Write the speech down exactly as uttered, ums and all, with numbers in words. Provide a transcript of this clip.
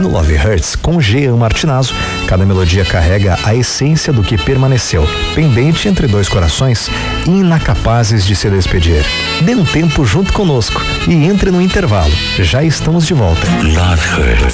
No Love Hurts, com Jean Martinazzo, cada melodia carrega a essência do que permaneceu, pendente entre dois corações, incapazes de se despedir. Dê um tempo junto conosco e entre no intervalo. Já estamos de volta. Love Hurts.